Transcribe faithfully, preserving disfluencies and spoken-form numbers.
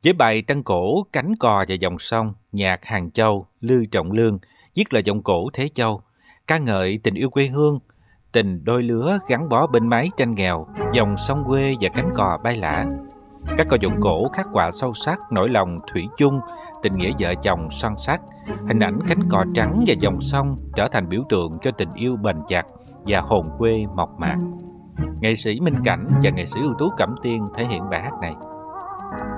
Với bài Trăng Cổ, Cánh Cò và Dòng Sông, nhạc Hàng Châu, Lư Trọng Lương, viết lời giọng cổ Thế Châu, ca ngợi tình yêu quê hương, tình đôi lứa gắn bó bên mái tranh nghèo, dòng sông quê và cánh cò bay lả. Các câu giọng cổ khắc họa sâu sắc nỗi lòng thủy chung, tình nghĩa vợ chồng son sắt. Hình ảnh cánh cò trắng và dòng sông trở thành biểu tượng cho tình yêu bền chặt và hồn quê mộc mạc. Nghệ sĩ Minh Cảnh và nghệ sĩ ưu tú Cẩm Tiên thể hiện bài hát này.